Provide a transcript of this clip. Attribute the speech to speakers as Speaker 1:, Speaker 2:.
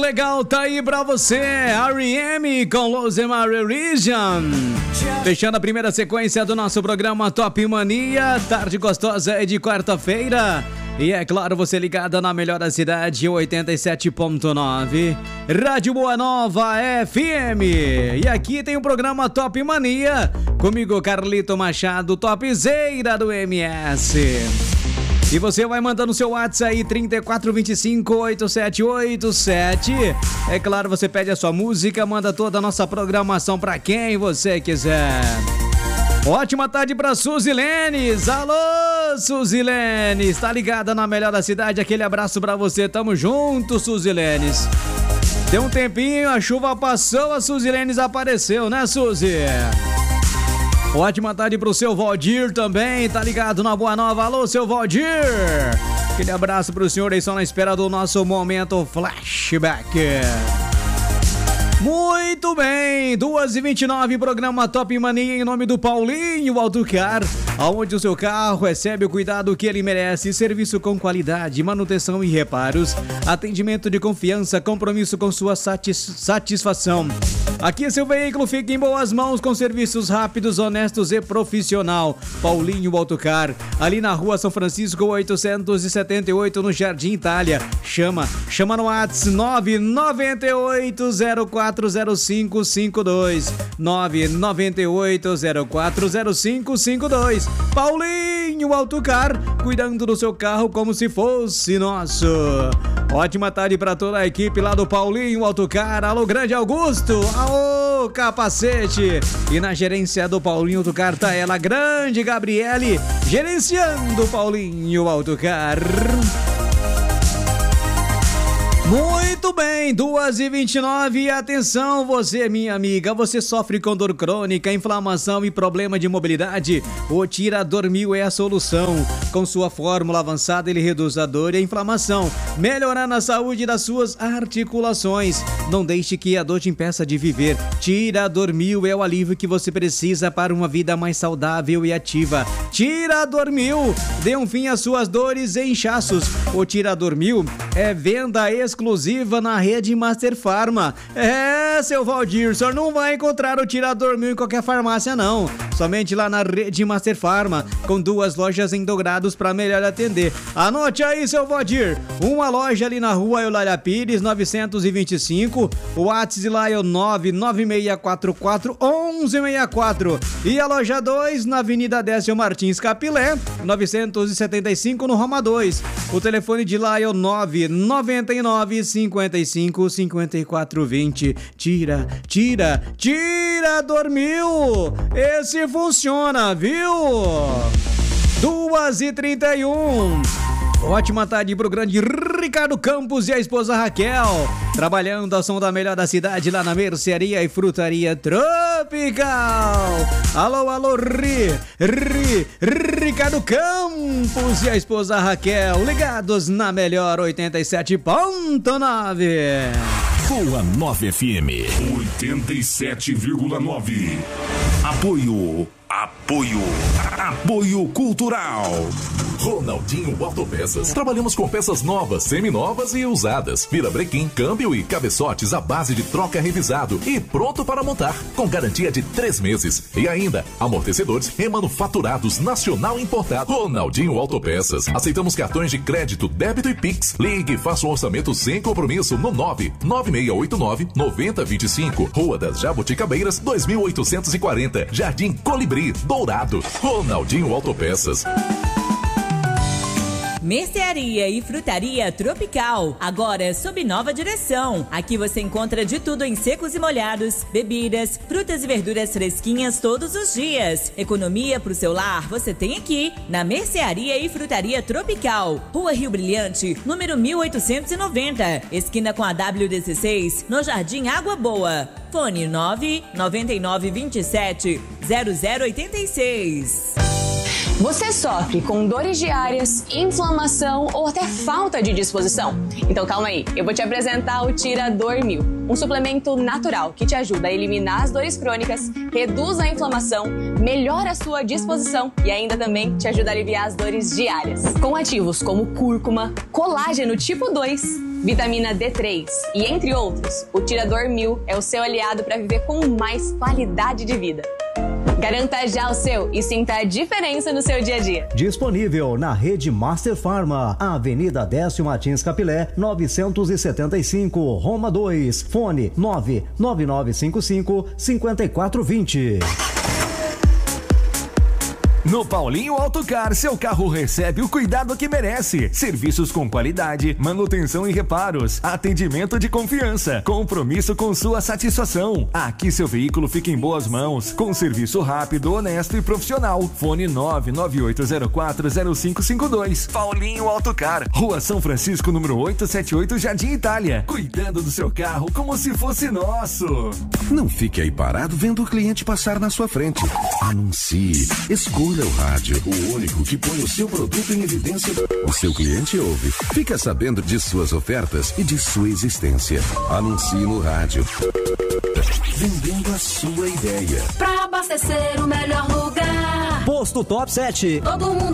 Speaker 1: legal, tá aí pra você, R.E.M. com Lose My Religion. Fechando a primeira sequência do nosso programa Top Mania, tarde gostosa de quarta-feira. E é claro, você ligada na melhor da cidade, 87.9, Rádio Boa Nova FM. E aqui tem o programa Top Mania, comigo Carlito Machado, topzeira do MS. E você vai mandando seu WhatsApp aí, 3425-8787. É claro, você pede a sua música, manda toda a nossa programação pra quem você quiser. Ótima tarde pra Suzilenes. Alô, Suzilenes. Tá ligada na melhor da cidade? Aquele abraço pra você. Tamo junto, Suzilenes. Deu um tempinho, a chuva passou, a Suzilenes apareceu, né, Suzy? Ótima tarde pro seu Valdir também, tá ligado na Boa Nova. Alô, seu Valdir. Aquele abraço pro senhor aí, só na espera do nosso momento flashback. Muito bem, 2h29, programa Top Mania em nome do Paulinho Autocar, aonde o seu carro recebe o cuidado que ele merece, serviço com qualidade, manutenção e reparos, atendimento de confiança, compromisso com sua satisfação. Aqui seu veículo fica em boas mãos com serviços rápidos, honestos e profissional. Paulinho Autocar, ali na rua São Francisco 878 no Jardim Itália. Chama no WhatsApp 998040552 998040552. Paulinho Autocar, cuidando do seu carro como se fosse nosso. Ótima tarde para toda a equipe lá do Paulinho Autocar. Alô, grande Augusto. Alô, capacete. E na gerência do Paulinho Autocar tá ela, grande Gabriele, gerenciando o Paulinho Autocar. Muito bem, 2h29, atenção você, minha amiga, você sofre com dor crônica, inflamação e problema de mobilidade? O Tirador 1000 é a solução. Com sua fórmula avançada, ele reduz a dor e a inflamação, melhorando a saúde das suas articulações. Não deixe que a dor te impeça de viver. Tirador 1000 é o alívio que você precisa para uma vida mais saudável e ativa. Tirador 1000, dê um fim às suas dores e inchaços. O Tirador 1000 é venda exclusiva na rede Master Pharma. É, seu Valdir, o senhor não vai encontrar o Tirador 1000 em qualquer farmácia, não. Somente lá na rede Master Pharma, com 2 lojas em Dourados para melhor atender. Anote aí, seu Valdir. Uma loja ali na rua Eulália Pires, 925. O WhatsApp lá é o 996441164. E a loja 2 na Avenida Décio Martins Capilé, 975 no Roma 2. O telefone de lá é o 999555420. Tirador 1000. Esse funciona, viu? 2h31. Ótima tarde pro grande Ricardo Campos e a esposa Raquel, trabalhando ao som da melhor da cidade lá na Mercearia e Frutaria Tropical. Alô, Ricardo Campos e a esposa Raquel, ligados na melhor 87.9.
Speaker 2: Boa 9 FM 87,9. Apoio Cultural. Ronaldinho Autopeças. Trabalhamos com peças novas, seminovas e usadas. Virabrequim, câmbio e cabeçotes à base de troca revisado e pronto para montar, com garantia de 3 meses. E ainda, amortecedores remanufaturados nacional importado. Ronaldinho Autopeças. Aceitamos cartões de crédito, débito e Pix. Ligue e faça um orçamento sem compromisso no 99689-9025. Rua das Jabuticabeiras, 2840. Jardim Colibri, Dourado. Ronaldinho Autopeças.
Speaker 3: Mercearia e Frutaria Tropical, agora sob nova direção. Aqui você encontra de tudo em secos e molhados, bebidas, frutas e verduras fresquinhas todos os dias. Economia pro seu lar você tem aqui, na Mercearia e Frutaria Tropical. Rua Rio Brilhante, número 1890, esquina com a W16, no Jardim Água Boa. Fone 99927-0086.
Speaker 4: Você sofre com dores diárias, inflamação ou até falta de disposição? Então calma aí, eu vou te apresentar o Tirador 1000, um suplemento natural que te ajuda a eliminar as dores crônicas, reduz a inflamação, melhora a sua disposição e ainda também te ajuda a aliviar as dores diárias. Com ativos como cúrcuma, colágeno tipo 2, vitamina D3 e entre outros, o Tirador 1000 é o seu aliado para viver com mais qualidade de vida. Garanta já o seu e sinta a diferença no seu dia a dia.
Speaker 5: Disponível na rede Master Pharma, Avenida Décio Martins Capilé, 975, Roma 2. Fone 99955-5420.
Speaker 6: No Paulinho Autocar, seu carro recebe o cuidado que merece. Serviços com qualidade, manutenção e reparos, atendimento de confiança, compromisso com sua satisfação. Aqui seu veículo fica em boas mãos, com serviço rápido, honesto e profissional. Fone 998040552. Paulinho Autocar, Rua São Francisco, número 878, Jardim Itália. Cuidando do seu carro como se fosse nosso.
Speaker 7: Não fique aí parado vendo o cliente passar na sua frente. Anuncie. Escolha o rádio, o único que põe o seu produto em evidência. O seu cliente ouve, fica sabendo de suas ofertas e de sua existência. Anuncie no rádio. Vendendo a sua ideia.
Speaker 8: Pra abastecer o melhor lugar.
Speaker 5: Posto Top 7.
Speaker 8: Todo mundo